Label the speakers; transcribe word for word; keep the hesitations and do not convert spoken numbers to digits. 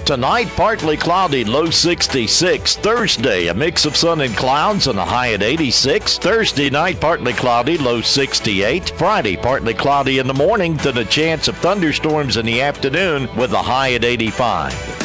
Speaker 1: Tonight, partly cloudy, low sixty-six. Thursday, a mix of sun and clouds and a high at eighty-six. Thursday night, partly cloudy, low sixty-eight. Friday, partly cloudy in the morning, then a chance of thunderstorms in the afternoon with a high at eighty-five.